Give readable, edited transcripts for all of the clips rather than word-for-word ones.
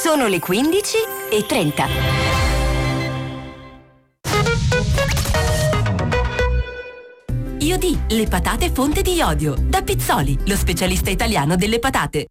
Sono le 15:30. Iodì, le patate fonte di iodio. Da Pizzoli, lo specialista italiano delle patate.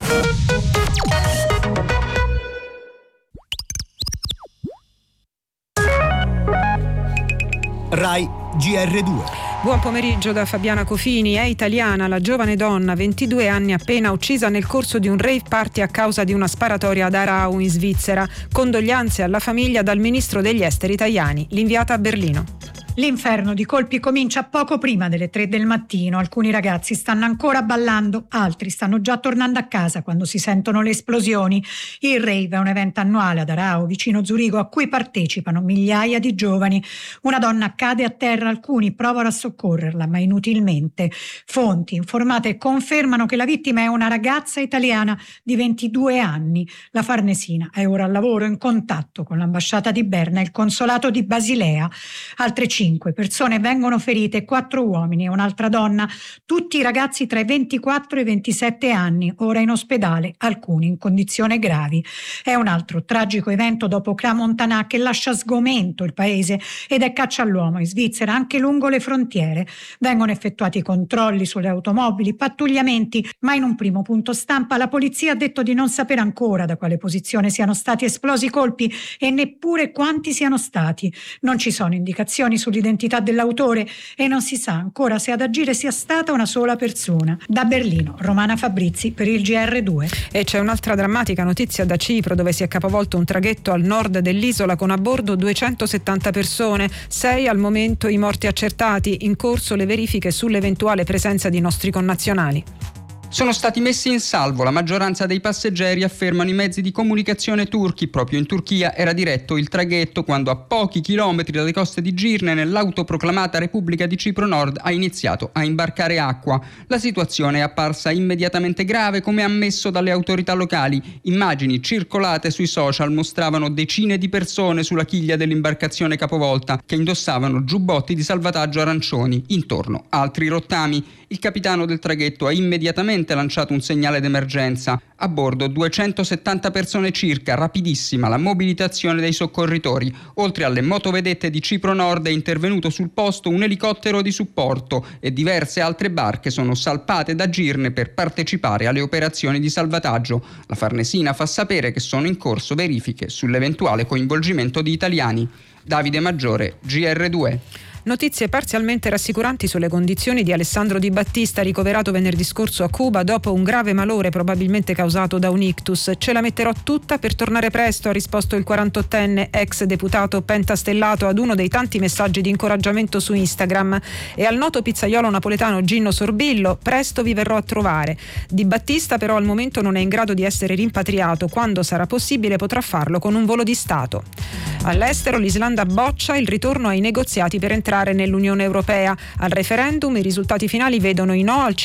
Rai GR2. Buon pomeriggio da Fabiana Cofini. È italiana la giovane donna, 22 anni appena, uccisa nel corso di un rave party a causa di una sparatoria ad Aarau in Svizzera. Condoglianze alla famiglia dal ministro degli esteri Tajani, l'inviata a Berlino. L'inferno di colpi comincia poco prima delle 3 del mattino. Alcuni ragazzi stanno ancora ballando, altri stanno già tornando a casa quando si sentono le esplosioni. Il rave è un evento annuale ad Aarau, vicino Zurigo, a cui partecipano migliaia di giovani. Una donna cade a terra, alcuni provano a soccorrerla, ma inutilmente. Fonti informate confermano che la vittima è una ragazza italiana di 22 anni. La Farnesina è ora al lavoro in contatto con l'ambasciata di Berna e il consolato di Basilea. Altre 5 persone vengono ferite, 4 uomini e un'altra donna, tutti ragazzi tra i 24 e i 27 anni, ora in ospedale, alcuni in condizioni gravi. È un altro tragico evento dopo Crans-Montana che lascia sgomento il paese ed è caccia all'uomo in Svizzera anche lungo le frontiere. Vengono effettuati controlli sulle automobili, pattugliamenti, ma in un primo punto stampa la polizia ha detto di non sapere ancora da quale posizione siano stati esplosi i colpi e neppure quanti siano stati. Non ci sono indicazioni sull'identità dell'autore e non si sa ancora se ad agire sia stata una sola persona. Da Berlino, Romana Fabrizi per il GR2. E c'è un'altra drammatica notizia da Cipro, dove si è capovolto un traghetto al nord dell'isola con a bordo 270 persone, 6 al momento i morti accertati, in corso le verifiche sull'eventuale presenza di nostri connazionali. Sono stati messi in salvo la maggioranza dei passeggeri, affermano i mezzi di comunicazione turchi. Proprio in Turchia era diretto il traghetto quando a pochi chilometri dalle coste di Girne, nell'autoproclamata Repubblica di Cipro Nord, ha iniziato a imbarcare acqua. La situazione è apparsa immediatamente grave, come ammesso dalle autorità locali. Immagini circolate sui social mostravano decine di persone sulla chiglia dell'imbarcazione capovolta che indossavano giubbotti di salvataggio arancioni, intorno altri rottami. Il capitano del traghetto ha immediatamente lanciato un segnale d'emergenza. A bordo 270 persone circa, rapidissima la mobilitazione dei soccorritori. Oltre alle motovedette di Cipro Nord è intervenuto sul posto un elicottero di supporto e diverse altre barche sono salpate da Girne per partecipare alle operazioni di salvataggio. La Farnesina fa sapere che sono in corso verifiche sull'eventuale coinvolgimento di italiani. Davide Maggiore, GR2. Notizie parzialmente rassicuranti sulle condizioni di Alessandro Di Battista, ricoverato venerdì scorso a Cuba dopo un grave malore probabilmente causato da un ictus. Ce la metterò tutta per tornare presto, ha risposto il 48enne ex deputato pentastellato ad uno dei tanti messaggi di incoraggiamento su Instagram. E al noto pizzaiolo napoletano Ginno Sorbillo: presto vi verrò a trovare. Di Battista però al momento non è in grado di essere rimpatriato. Quando sarà possibile potrà farlo con un volo di Stato. All'estero l'Islanda boccia il ritorno ai negoziati per entrare nell'Unione Europea. Al referendum i risultati finali vedono i no al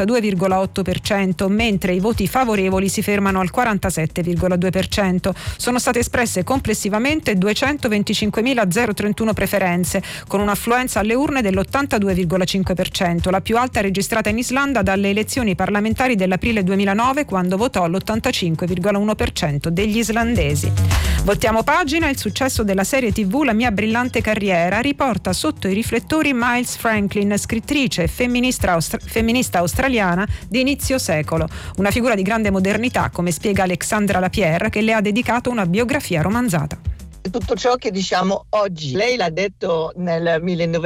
52,8%, mentre i voti favorevoli si fermano al 47,2%. Sono state espresse complessivamente 225.031 preferenze, con un'affluenza alle urne dell'82,5%, la più alta registrata in Islanda dalle elezioni parlamentari dell'aprile 2009, quando votò l'85,1% degli islandesi. Voltiamo pagina. Il successo della serie TV La mia brillante carriera riporta sotto i riflettori Miles Franklin, scrittrice e femminista australiana di inizio secolo, una figura di grande modernità, come spiega Alexandra Lapierre, che le ha dedicato una biografia romanzata. Tutto ciò che diciamo oggi, lei l'ha detto nel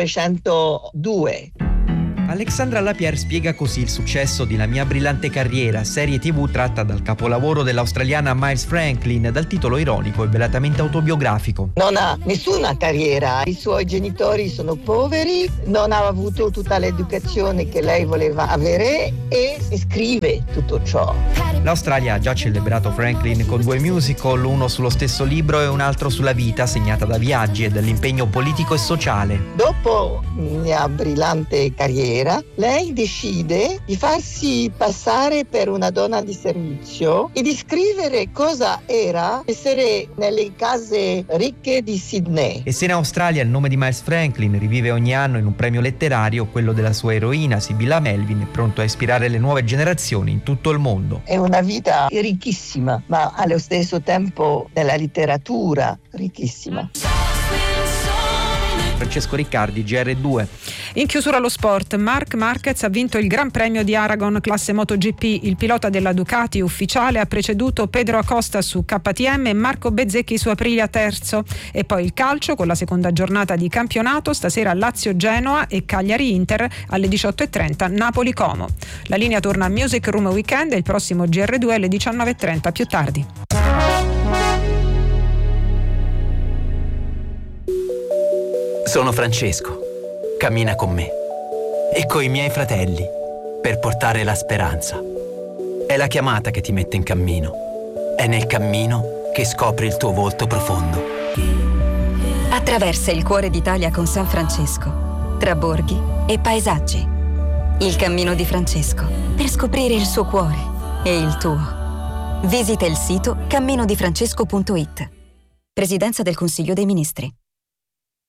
1902. Alexandra Lapierre spiega così il successo di La mia brillante carriera, serie TV tratta dal capolavoro dell'australiana Miles Franklin, dal titolo ironico e velatamente autobiografico. Non ha nessuna carriera, i suoi genitori sono poveri, non ha avuto tutta l'educazione che lei voleva avere e scrive tutto ciò. L'Australia ha già celebrato Franklin con 2 musical, uno sullo stesso libro e un altro sulla vita segnata da viaggi e dall'impegno politico e sociale. Dopo la mia brillante carriera sera lei decide di farsi passare per una donna di servizio e di scrivere cosa era essere nelle case ricche di Sydney. E se in Australia il nome di Miles Franklin rivive ogni anno in un premio letterario, quello della sua eroina Sibylla Melvin è pronto a ispirare le nuove generazioni in tutto il mondo. È una vita ricchissima, ma allo stesso tempo della letteratura ricchissima. Francesco Riccardi, GR2. In chiusura lo sport, Marc Marquez ha vinto il Gran Premio di Aragon classe MotoGP. Il pilota della Ducati ufficiale ha preceduto Pedro Acosta su KTM e Marco Bezzecchi su Aprilia terzo. E poi il calcio con la seconda giornata di campionato, stasera Lazio-Genoa e Cagliari-Inter alle 18:30 Napoli-Como. La linea torna a Music Room Weekend e il prossimo GR2 alle 19:30 più tardi. Sono Francesco, cammina con me e coi miei fratelli per portare la speranza. È la chiamata che ti mette in cammino, è nel cammino che scopri il tuo volto profondo. Attraversa il cuore d'Italia con San Francesco, tra borghi e paesaggi. Il cammino di Francesco, per scoprire il suo cuore e il tuo. Visita il sito camminodifrancesco.it. Presidenza del Consiglio dei Ministri.